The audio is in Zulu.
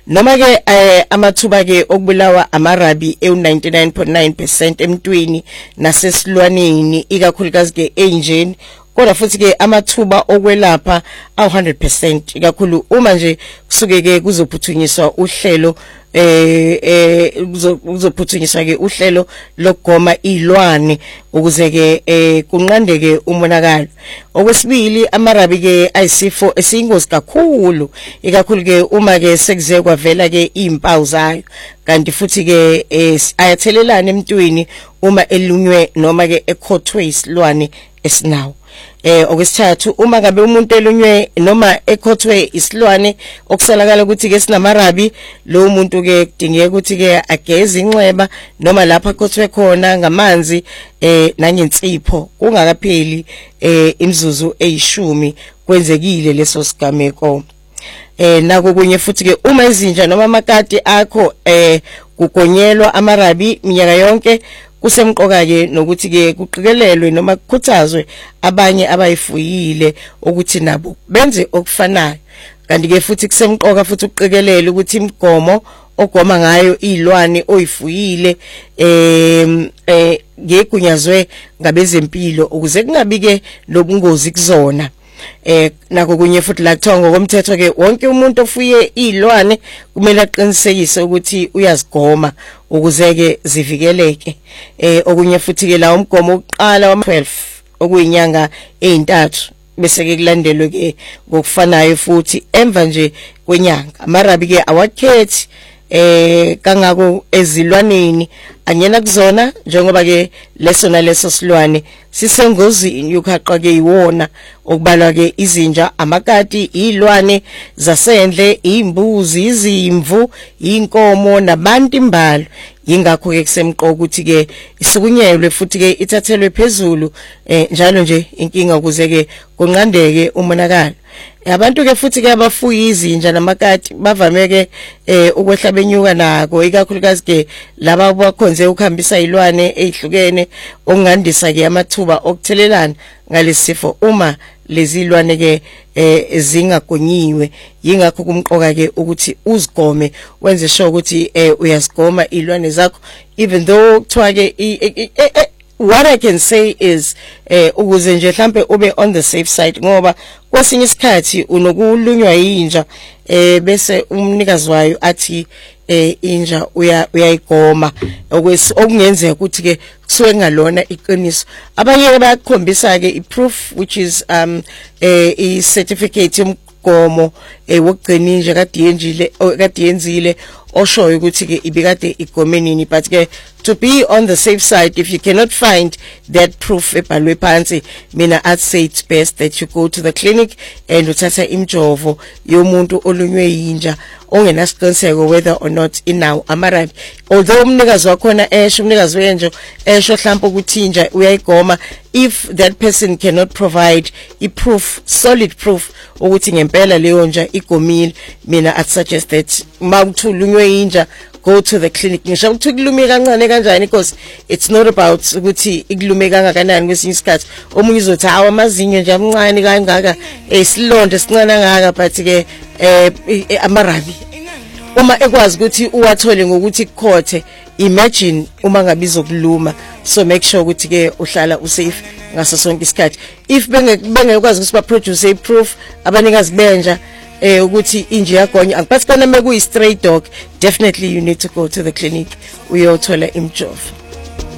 noma ke amathuba ke okubulawa amarabi e99.9% emntwini nasesilwaneni ikakhulukazi ke enjeni kodwa futhi ke amathuba okwelapha awu100% ikakhulu uma nje kusuke ke kuzophuthunyiswa uhlelo kuzophuthunyiswa ke uhlelo lokugoma ilwane ukuze ke kunqandeke umonakalo. Okwesibili amarabi ke ayisifo esiyingozi kakhulu ikakhulu ke uma ke sekuze kwavela ke impawu zayo kanti futhi ke ayathelelana emntwini uma elunywe noma ke ekhothwe isilwane esinawo. Okwesithathu uma ngabe umuntu elunywe noma ekhothwe isilwane okusalakala ukuthi ke sinamarabi lo muntu ke kudingeka ukuthi ke ageze inxeba noma lapha ekhothwe khona ngamanzi nangensipho kungakapheli imizuzu eyishumi kwenzekile leso sigameko. Nako kunye futhi ke uma izinja noma amakati akho kugonyelwa amarabi minyaka yonke kusemqoka ke nokuthi ke kuqikelelwe noma kukhuthazwe abanye abayifuyile ukuthi nabo benze okufanayo. Kanti ke futhi kusemqoka futhi ukuqikelele ukuthi imigomo ogoma ngayo izilwane oyifuyile ngekunyazwe ngabezempilo ukuze kungabi ke nobungozi kuzona. Nako kunye futhi la kuthiwa ngokomthetho ke wonke umuntu ofuye izilwane kumele aqinisekise ukuthi uyazigoma ukuze ke zivikeleke. Okunye futhi ke la umgomo oqala wama12 okuyinyanga ezintathu bese ke kulandelwe ke ngokufanayo futhi emva nje kwenyanga. Amarabi ke awakhethi kangako ezilwaneni anyena kuzona njengoba ke leso silwane sisengozini yokuhaqwa ke iwona okubalwa ke izinja amakati izilwane zasendle izimbuzi izimvu inkomo nabantu imbalo. Yingakho ke kusemqoka ukuthi ke isukunyelwe futhi ke ithathelwe phezulu njalo nje inkinga ukuze ke kunqandeke umonakalo. Abantu ke futhi ke abafuya izinja namakati bavame ke ukwehla benyuka nako ikakhulukazi ke laba bakhonze ukuhambisa izilwane ezihlukene okungandisa ke amathuba okuthelelana ngalesifo uma lezi izilwane ke zingagonyiwe. Yingakho kumqoka ke ukuthi uzigome wenze sure ukuthi uyazigoma izilwane zakho even though kuthiwa ke what I can say is ukuze nje mhlambe ube on the safe side ngoba kwesinye isikhathi unokulunywa yinja bese umnikazi wayo athi inja uyayigoma okungenzeka ukuthi ke kusuke ngalona iqiniso. Abanye bayakhombisa ke iproof which is I certificate yomgomo wokugcina inja kade yenzile oshoyo ukuthi ke ibikade igome nini. But ke to be on the safe side, if you cannot find that proof ebhalwe phansi, mina I'd say it's best that you go to the clinic and uthatha imjovo yomuntu olunywe yinja ongenasiqiniseko whether or not inawo amarabi. Although umnikazi wakhona umnikazi wenja mhlawumbe ukuthi inja uyayigoma, if that person cannot provide proof, solid proof ukuthi ngempela leyo nja igomile, mina I'd suggest that mawuthulunywe inja go to the clinic. Ngisho ukuthi kulume kancane kanjani because it's not about ukuthi ikulume kangakanani. Kwesinye isikhathi omunye uzothi hawa amazinyo nje amncane kangaka isilonda sincane kangaka but ke amarabi uma ekwazi ukuthi uwathole ngokuthi kukhothe. Imagine uma ngabe izokuluma. So make sure ukuthi ke uhlala usafe ngaso sonke isikhathi. If bengekwazi ukuthi ba produce proof abanikazi benja ukuthi inje yagonya angiphathi kana mekuyi stray dog, definitely you need to go to the clinic uyothola imjovo.